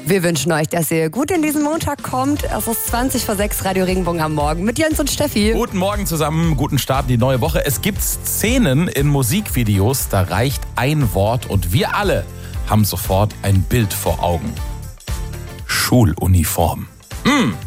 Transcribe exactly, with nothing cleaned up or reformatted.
Wir wünschen euch, dass ihr gut in diesen Montag kommt. Es ist zwanzig vor sechs, Radio Regenbogen am Morgen mit Jens und Steffi. Guten Morgen zusammen, guten Start in die neue Woche. Es gibt Szenen in Musikvideos, da reicht ein Wort und wir alle haben sofort ein Bild vor Augen. Schuluniform. Mm.